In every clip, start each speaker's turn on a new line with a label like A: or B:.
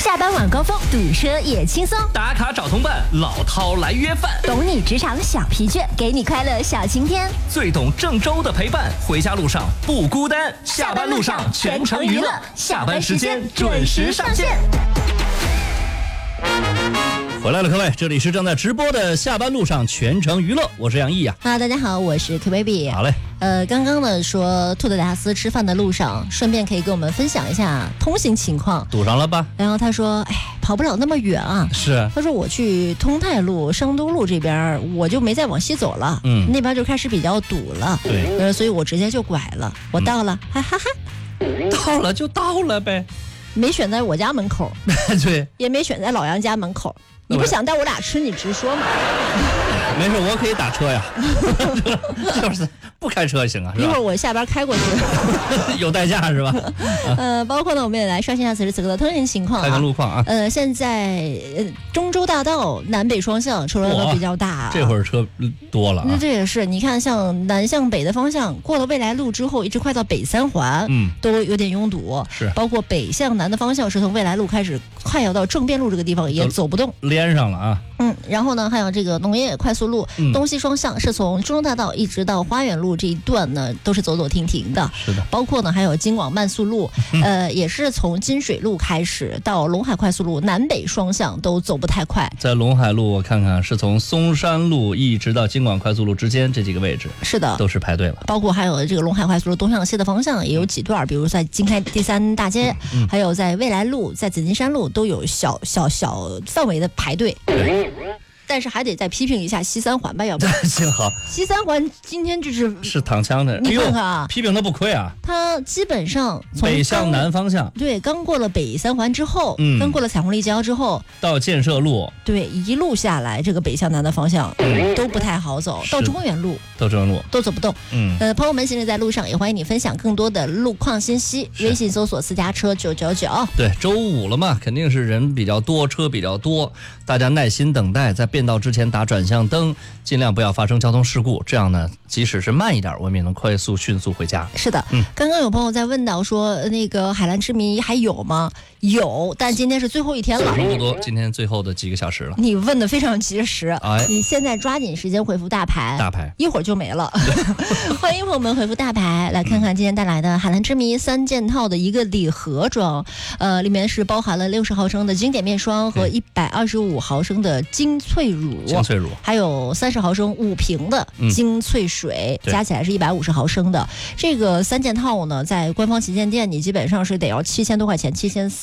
A: 下班晚高峰堵车也轻松，
B: 打卡找同伴，老饕来约饭，
A: 懂你职场小疲倦，给你快乐小晴天，
B: 最懂郑州的陪伴，回家路上不孤单，下班路上全程娱乐，下班时间准时上线。
C: 回来了，各位，这里是正在直播的下班路上全程娱乐，我是杨毅呀。
A: Hello， 大家好，我是 Q Baby。
C: 好嘞。
A: 刚刚呢说兔德达斯吃饭的路上，顺便可以跟我们分享一下通行情况。
C: 堵上了吧？
A: 然后他说，跑不了那么远啊。
C: 是。
A: 他说我去通泰路、商都路这边，我就没再往西走了。那边就开始比较堵了。
C: 对。
A: 所以我直接就拐了。我到了，哈哈哈。
C: 到了就到了呗。
A: 没选在我家门口。
C: 对。
A: 也没选在老杨家门口。你不想带我俩吃，你直说嘛。
C: 没事，我可以打车呀。就是不开车行啊，是吧？
A: 一会儿我下班开过去。
C: 有代驾是吧？
A: 包括呢，我们也来刷新一下此时此刻的通行情况
C: 看看路况啊。
A: 现在中州大道南北双向车流都比较大。
C: 这会儿车多了啊。
A: 那这也是，你看像南向北的方向，过了未来路之后，一直快到北三环，都有点拥堵。
C: 是。
A: 包括北向南的方向，是从未来路开始，快要到正便路这个地方也走不动。
C: 连上了啊。
A: 然后呢，还有这个农业快速路，东西双向是从中州大道一直到花园路这一段呢，都是走走停停的。
C: 是的。
A: 包括呢，还有京广慢速路，也是从金水路开始到陇海快速路，南北双向都走不太快。
C: 在陇海路，我看看是从松山路一直到京广快速路之间这几个位置，
A: 是的，
C: 都是排队了。
A: 包括还有这个陇海快速路东向西的方向也有几段，比如在京开第三大街，还有在未来路、在紫金山路都有小范围的排队。但是还得再批评一下西三环吧，要不然。
C: 幸好
A: 西三环今天是
C: 躺枪的，
A: 你看看啊，
C: 批评的不亏啊。
A: 它基本上从
C: 北向南方向，
A: 对，刚过了北三环之后，刚过了彩虹立交之后，
C: 到建设路，
A: 对，一路下来，这个北向南的方向都不太好走，到中原路都走不动。朋友们行驶在路上，也欢迎你分享更多的路况信息，微信搜索私家车999。
C: 对，周五了嘛，肯定是人比较多，车比较多，大家耐心等待，在变道之前打转向灯，尽量不要发生交通事故，这样呢，即使是慢一点，我们也能快速迅速回家。
A: 是的。刚刚有朋友在问到说，那个海蓝之谜还有吗？有，但今天是最后一天了，
C: 差不多今天最后的几个小时了。
A: 你问的非常及时，你现在抓紧时间回复大牌，一会儿就没了。欢迎朋友们回复大牌，来看看今天带来的海蓝之谜3件套的一个礼盒装，里面是包含了60毫升的经典面霜和125毫升的精粹乳，还有30毫升5瓶的精粹水，加起来是150毫升的。这个3件套呢，在官方旗舰店你基本上是得要7000多块钱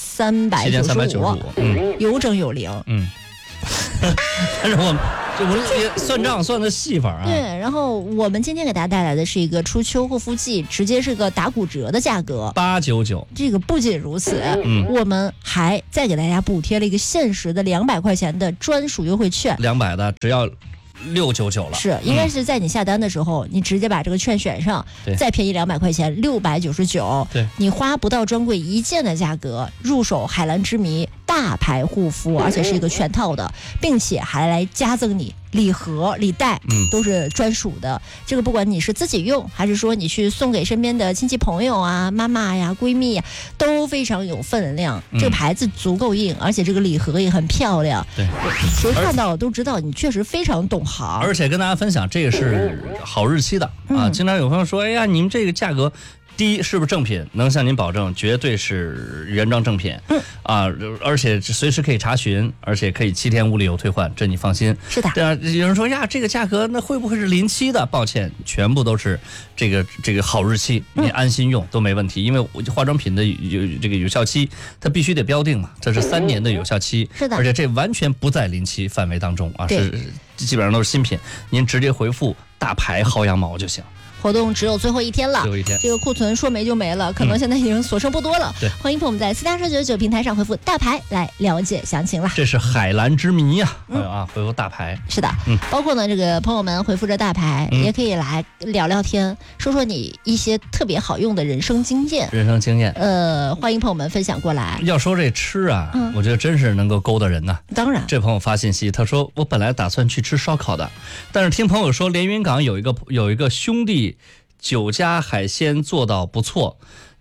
A: ，7395，有整有零。
C: 但是我算账算的细法啊。
A: 对，然后我们今天给大家带来的是一个初秋护肤剂，直接是个打骨折的价格
C: ，899。
A: 这个不仅如此，我们还再给大家补贴了一个限时的200块钱的专属优惠券
C: ，200的只要699了。
A: 是，应该是在你下单的时候，你直接把这个券选上，再便宜200块钱，699。
C: 对，
A: 你花不到专柜1件的价格，入手海蓝之谜大牌护肤，而且是一个全套的，并且还来加赠你礼盒、礼袋，都是专属的。这个不管你是自己用，还是说你去送给身边的亲戚朋友啊、妈妈呀、闺蜜呀，都非常有分量。这个牌子足够硬，而且这个礼盒也很漂亮。
C: 对，
A: 谁看到都知道你确实非常懂行。
C: 而且跟大家分享，这个是好日期的啊。经常有朋友说，哎呀，你们这个价格。第一，是不是正品？能向您保证，绝对是原装正品。而且随时可以查询，而且可以7天无理由退换，这你放心。
A: 是的。
C: 对啊，有人说呀，这个价格那会不会是临期的？抱歉，全部都是这个好日期，你安心用都没问题。因为化妆品的有效期，它必须得标定嘛，这是3年的有效期。
A: 是的。
C: 而且这完全不在临期范围当中啊，是基本上都是新品。您直接回复大牌薅羊毛就行。
A: 活动只有最后一天了，这个库存说没就没了，可能现在已经所剩不多了。欢迎朋友们在私家车999平台上回复大牌来了解详情了。
C: 这是海蓝之谜呀，回复大牌。
A: 是的，包括呢这个朋友们回复着大牌，也可以来聊聊天，说说你一些特别好用的人生经验。欢迎朋友们分享过来。
C: 要说这吃啊，我觉得真是能够勾搭人呐。
A: 当然，
C: 这朋友发信息，他说我本来打算去吃烧烤的，但是听朋友说连云港有一个兄弟酒家海鲜做到不错，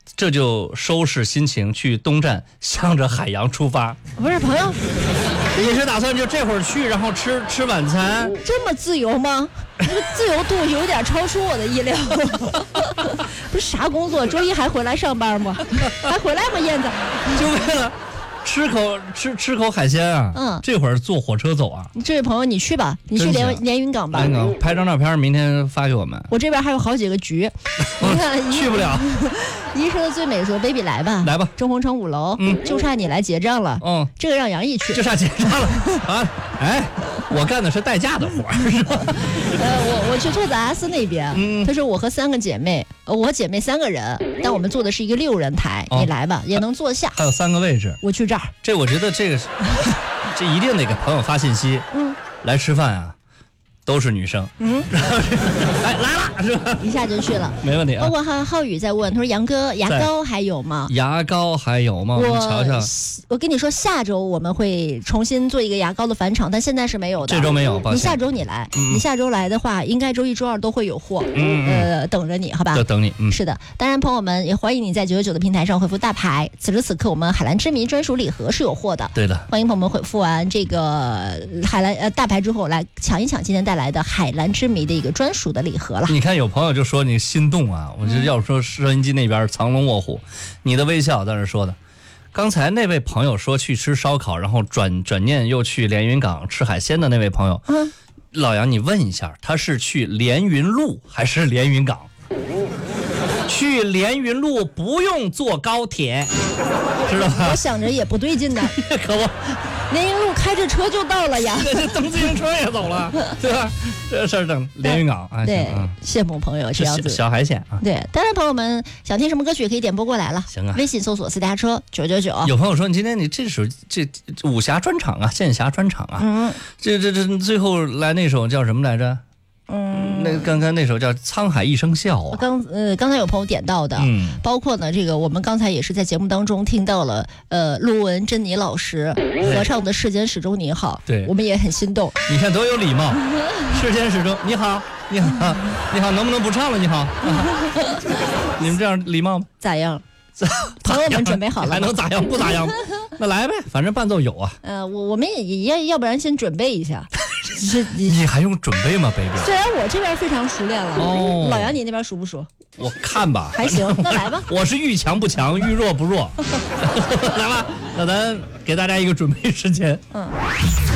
C: 这就收拾心情去东站，向着海洋出发。
A: 不是朋友，
C: 你是打算就这会儿去，然后吃晚餐？
A: 这么自由吗？这个自由度有点超出我的意料。不是啥工作，周一还回来上班吗？还回来吗，燕子？
C: 就为了吃口海鲜啊！这会儿坐火车走啊！
A: 这位朋友，你去吧，你去连云港吧。
C: 连云港拍张照片，明天发给我们。
A: 我这边还有好几个局，你看
C: 去不了。
A: 医生的最美说 ：“baby 来吧，
C: 来吧，
A: 中红城5楼，就差你来结账了。这个让杨毅去，
C: 就差结账了啊！哎，我干的是代驾的活是吧？
A: 我去托子阿斯那边，他说我和3个姐妹，我和姐妹3个人，但我们坐的是一个6人台，你来吧，也能坐下。
C: 还有3个位置，
A: 我去这儿。
C: 这我觉得这一定得给朋友发信息，来吃饭啊。”都是女生，哎，来了是吧？
A: 一下就去了，
C: 没问题啊。
A: 包括浩宇在问，他说杨哥牙膏还有吗？
C: 牙膏还有吗？我瞧瞧。
A: 我跟你说，下周我们会重新做一个牙膏的返场，但现在是没有的。
C: 这周没有，
A: 你下周你来，你下周来的话，应该周1、周2都会有货，等着你，好吧？
C: 就等你。
A: 是的，当然朋友们也欢迎你在999的平台上回复大牌。此时此刻，我们海蓝之谜专属礼盒是有货的。
C: 对的，
A: 欢迎朋友们回复完这个海蓝大牌之后，来抢一抢今天带来的海蓝之谜的一个专属的礼盒了。
C: 你看有朋友就说你心动啊，我觉得要说收音机那边藏龙卧虎，你的微笑在那说的。刚才那位朋友说去吃烧烤，然后转念又去连云港吃海鲜的那位朋友，老杨你问一下，他是去连云路还是连云港？去连云路不用坐高铁，知道吧？
A: 我想着也不对劲的，
C: 可不。
A: 连云路开着车就到了呀，
C: 蹬自行车也走了，对吧？这事儿等连云港啊，
A: 对，羡慕朋友这样子
C: 小海鲜啊。
A: 对，当然朋友们想听什么歌曲可以点播过来了，
C: 行啊，
A: 微信搜索私家车999。
C: 有朋友说你今天你这首这武侠专场啊，剑侠专场啊，这最后来那首叫什么来着？那刚刚那首叫《沧海一声笑》啊。
A: 刚才有朋友点到的，包括呢这个我们刚才也是在节目当中听到了，陆文珍妮老师合唱的《世间始终你好》，
C: 对，
A: 我们也很心动。
C: 你看多有礼貌，世间始终你好，你好，你好，能不能不唱了？你好，你们这样礼貌吗？
A: 咋样？朋友们准备好了吗？
C: 还能咋样？不咋样？那来呗，反正伴奏有啊。
A: 我们也要不然先准备一下。
C: 你还用准备吗 ，baby？
A: 虽然我这边非常熟练了，老杨你那边熟不熟？
C: 我看吧，
A: 还行，那来吧。
C: 我是遇强不强，遇弱不弱。来吧，那咱给大家一个准备时间。